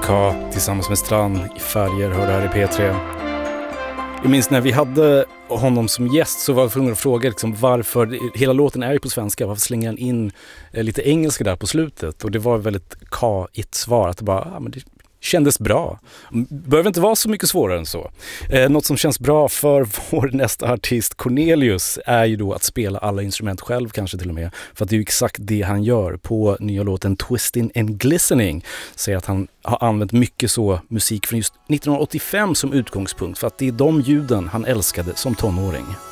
K tillsammans med Strand i Färger hörde här i P3. Jag minns när vi hade honom som gäst så var jag tvungen att fråga liksom, varför, hela låten är ju på svenska, varför slänger han in lite engelska där på slutet? Och det var väldigt K-igt svar, att det bara, men det kändes bra. Behöver inte vara så mycket svårare än så. Något som känns bra för vår nästa artist Cornelius är ju då att spela alla instrument själv, kanske till och med. För att det är ju exakt det han gör på nya låten Twisting and Glistening. Säger att han har använt mycket så musik från just 1985 som utgångspunkt, för att det är de ljuden han älskade som tonåring.